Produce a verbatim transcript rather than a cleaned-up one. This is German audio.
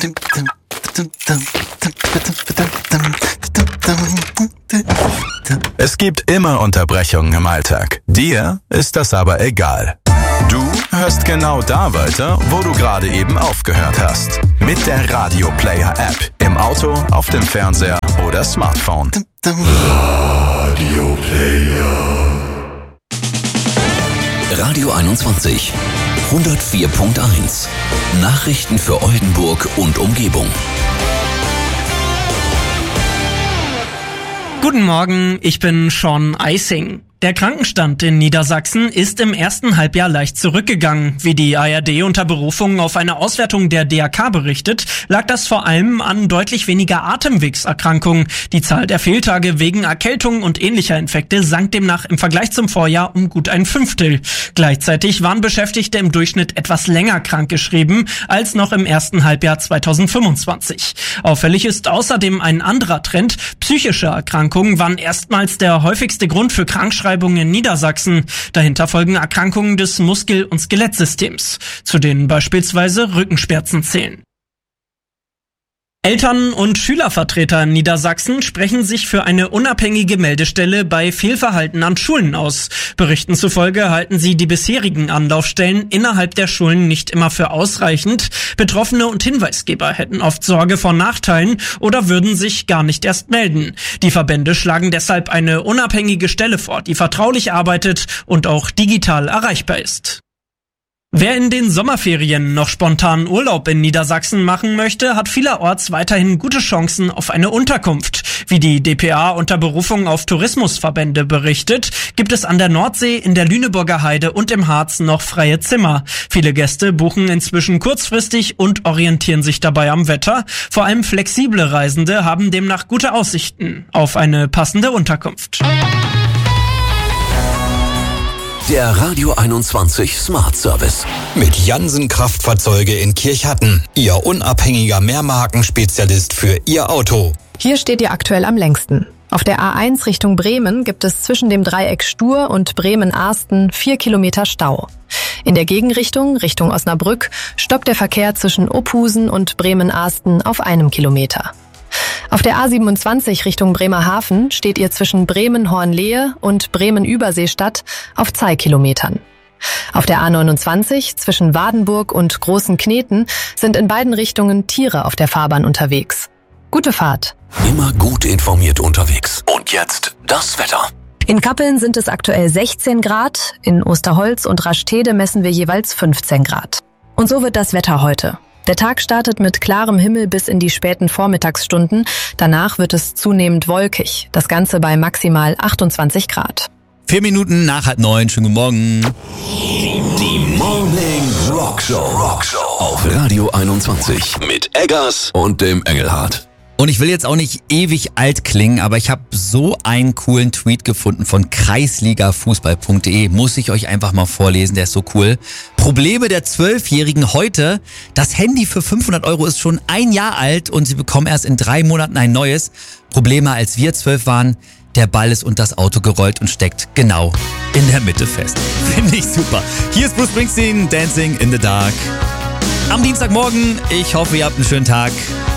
Es gibt immer Unterbrechungen im Alltag. Dir ist das aber egal. Du hörst genau da weiter, wo du gerade eben aufgehört hast. Mit der Radio Player App. Im Auto, auf dem Fernseher oder Smartphone. Radio Player. Radio einundzwanzig. hundertvier Komma eins. Nachrichten für Oldenburg und Umgebung. Guten Morgen, ich bin Sean Eising. Der Krankenstand in Niedersachsen ist im ersten Halbjahr leicht zurückgegangen. Wie die A R D unter Berufung auf eine Auswertung der D R K berichtet, lag das vor allem an deutlich weniger Atemwegserkrankungen. Die Zahl der Fehltage wegen Erkältung und ähnlicher Infekte sank demnach im Vergleich zum Vorjahr um gut ein Fünftel. Gleichzeitig waren Beschäftigte im Durchschnitt etwas länger krankgeschrieben als noch im ersten Halbjahr zweitausendfünfundzwanzig. Auffällig ist außerdem ein anderer Trend. Psychische Erkrankungen waren erstmals der häufigste Grund für Krankschreibungen in Niedersachsen. Dahinter folgen Erkrankungen des Muskel- und Skelettsystems, zu denen beispielsweise Rückenschmerzen zählen. Eltern- und Schülervertreter in Niedersachsen sprechen sich für eine unabhängige Meldestelle bei Fehlverhalten an Schulen aus. Berichten zufolge halten sie die bisherigen Anlaufstellen innerhalb der Schulen nicht immer für ausreichend. Betroffene und Hinweisgeber hätten oft Sorge vor Nachteilen oder würden sich gar nicht erst melden. Die Verbände schlagen deshalb eine unabhängige Stelle vor, die vertraulich arbeitet und auch digital erreichbar ist. Wer in den Sommerferien noch spontan Urlaub in Niedersachsen machen möchte, hat vielerorts weiterhin gute Chancen auf eine Unterkunft. Wie die D P A unter Berufung auf Tourismusverbände berichtet, gibt es an der Nordsee, in der Lüneburger Heide und im Harz noch freie Zimmer. Viele Gäste buchen inzwischen kurzfristig und orientieren sich dabei am Wetter. Vor allem flexible Reisende haben demnach gute Aussichten auf eine passende Unterkunft. Der Radio einundzwanzig Smart Service. Mit Jansen Kraftfahrzeuge in Kirchhatten. Ihr unabhängiger Mehrmarkenspezialist für Ihr Auto. Hier steht ihr aktuell am längsten. Auf der A eins Richtung Bremen gibt es zwischen dem Dreieck Stur und Bremen-Arsten vier Kilometer Stau. In der Gegenrichtung, Richtung Osnabrück, stockt der Verkehr zwischen Ophusen und Bremen-Arsten auf einem Kilometer. Auf der A siebenundzwanzig Richtung Bremerhaven steht ihr zwischen Bremen-Hornlehe und Bremen-Überseestadt auf zwei Kilometern. Auf der A neunundzwanzig zwischen Wadenburg und Großen Kneten sind in beiden Richtungen Tiere auf der Fahrbahn unterwegs. Gute Fahrt. Immer gut informiert unterwegs. Und jetzt das Wetter. In Kappeln sind es aktuell sechzehn Grad, in Osterholz und Rastede messen wir jeweils fünfzehn Grad. Und so wird das Wetter heute. Der Tag startet mit klarem Himmel bis in die späten Vormittagsstunden. Danach wird es zunehmend wolkig. Das Ganze bei maximal achtundzwanzig Grad. Vier Minuten nach halb neun. Schönen guten Morgen. Die Morning Rockshow. Rockshow auf Radio einundzwanzig mit Eggers und dem Engelhardt. Und ich will jetzt auch nicht ewig alt klingen, aber ich habe so einen coolen Tweet gefunden von kreisligafußball punkt de. Muss ich euch einfach mal vorlesen, der ist so cool. Probleme der Zwölfjährigen heute. Das Handy für fünfhundert Euro ist schon ein Jahr alt und sie bekommen erst in drei Monaten ein neues. Probleme, als wir zwölf waren. Der Ball ist unter das Auto gerollt und steckt genau in der Mitte fest. Finde ich super. Hier ist Bruce Springsteen, Dancing in the Dark. Am Dienstagmorgen. Ich hoffe, ihr habt einen schönen Tag.